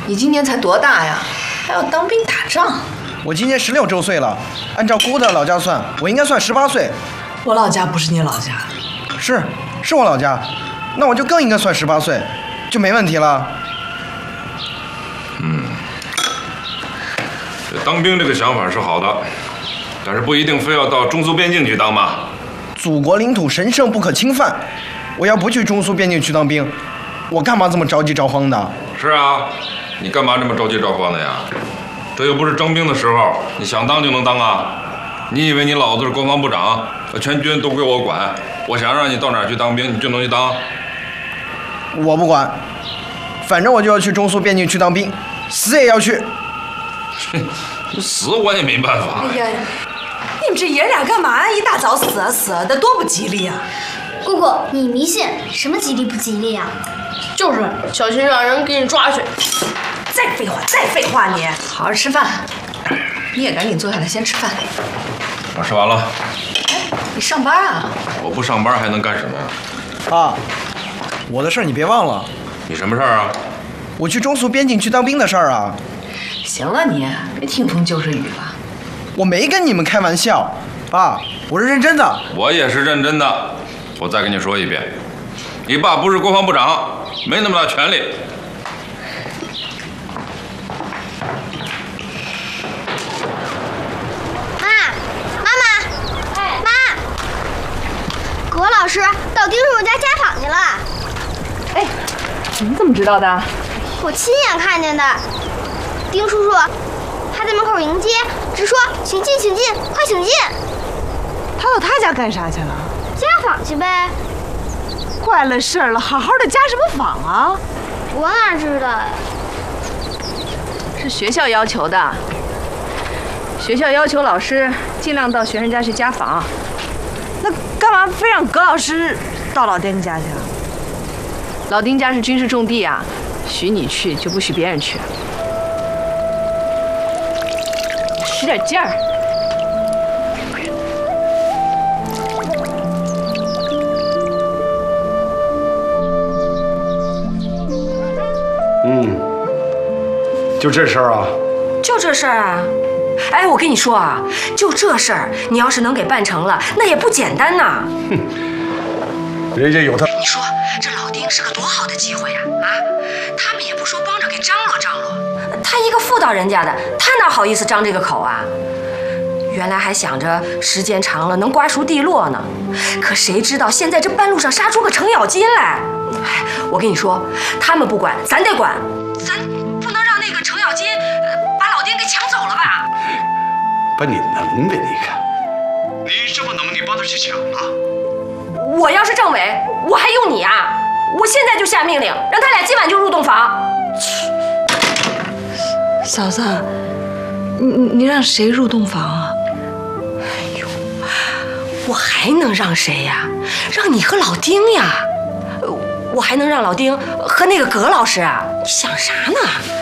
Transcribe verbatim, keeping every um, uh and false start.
你今年才多大呀？还要当兵打仗？ 我今年十六周岁了，按照姑的老家算，我应该算十八岁。 我老家不是你老家？ 是，是我老家，那我就更应该算十八岁，就没问题了。 嗯，这当兵这个想法是好的，但是不一定非要到中苏边境去当嘛。 祖国领土神圣不可侵犯，我要不去中苏边境去当兵，我干嘛这么着急着慌的？ 是啊，你干嘛这么着急着慌的呀？这又不是征兵的时候，你想当就能当啊！你以为你老子是国防部长，全军都归我管，我想让你到哪儿去当兵，你就能去当？ 我不管，反正我就要去中苏边境去当兵，死也要去。 死我也没办法。 哎呀，你们这爷俩干嘛呀？一大早死啊死啊的，多不吉利啊！ 姑姑，你迷信什么吉利不吉利啊？ 就是小心让人给你抓去。 再废话，再废话你！好好吃饭，你也赶紧坐下来先吃饭。 我吃完了。 哎，你上班啊？ 我不上班还能干什么呀？ 爸，我的事儿你别忘了。 你什么事儿啊？ 我去中苏边境去当兵的事儿啊。 行了你，别听风就是雨了。 我没跟你们开玩笑，爸，我是认真的。 我也是认真的。我再跟你说一遍，你爸不是国防部长，没那么大权力。 葛老师到丁叔叔家家访去了。 哎，你怎么知道的？ 我亲眼看见的。丁叔叔还在门口迎接，直说请进请进，快请进。 他到他家干啥去了？ 家访去呗。 坏了事儿了，好好的家什么访啊？ 我哪知道呀？ 是学校要求的。学校要求老师尽量到学生家去家访。 那干嘛非让葛老师到老丁家去啊？ 老丁家是军事重地啊，许你去就不许别人去。使点劲儿。 嗯，就这事儿啊？ 就这事儿啊？哎，我跟你说啊，就这事儿，你要是能给办成了，那也不简单呐。 哼，人家有他。 你说这老丁是个多好的机会呀！啊，他们也不说帮着给张罗张罗，他一个妇道人家的，他哪好意思张这个口啊？原来还想着时间长了能瓜熟蒂落呢，可谁知道现在这半路上杀出个程咬金来。哎，我跟你说，他们不管，咱得管，咱不能让那个程咬金把老丁给抢走了吧？ 把你能的，你看，你这么能，你帮他去抢啊？ 我要是政委，我还用你啊？我现在就下命令，让他俩今晚就入洞房。 嫂子，你你让谁入洞房啊？ 哎呦，我还能让谁呀？让你和老丁呀。我还能让老丁和那个葛老师啊？你想啥呢？